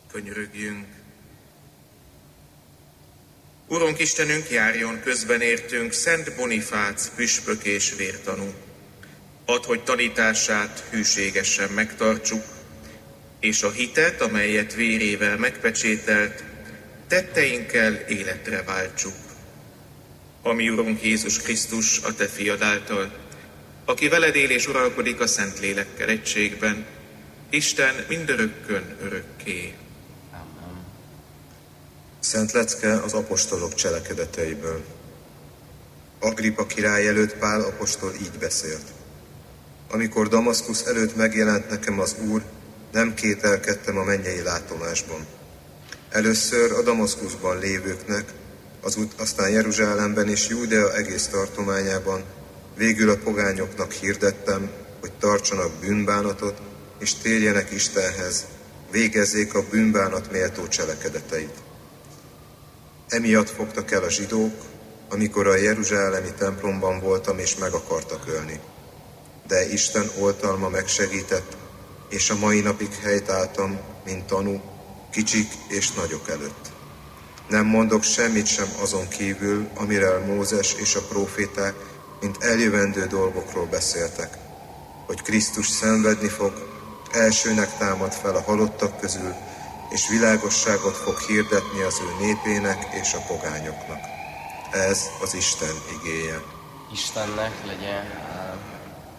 Könyörögjünk. Urunk Istenünk, járjon közben értünk Szent Bonifác püspök és vértanú. Add, hogy tanítását hűségesen megtartsuk, és a hitet, amelyet vérével megpecsételt, tetteinkkel életre váltsuk. Ami Urunk Jézus Krisztus, a Te fiad által, aki veled él és uralkodik a Szentlélekkel egységben, Isten mindörökkön örökké. Amen. Szent lecke az apostolok cselekedeteiből. Agrippa király előtt Pál apostol így beszélt. Amikor Damaszkusz előtt megjelent nekem az Úr, nem kételkedtem a mennyei látomásban. Először a Damaszkuszban lévőknek, aztán Jeruzsálemben és Júdea egész tartományában, végül a pogányoknak hirdettem, hogy tartsanak bűnbánatot, és térjenek Istenhez, végezzék a bűnbánat méltó cselekedeteit. Emiatt fogtak el a zsidók, amikor a jeruzsálemi templomban voltam, és meg akartak ölni. De Isten oltalma megsegített, és a mai napig helytálltam, mint tanú, kicsik és nagyok előtt. Nem mondok semmit sem azon kívül, amiről Mózes és a próféták, mint eljövendő dolgokról beszéltek, hogy Krisztus szenvedni fog, elsőnek támad fel a halottak közül, és világosságot fog hirdetni az ő népének és a pogányoknak. Ez az Isten igéje. Istennek legyen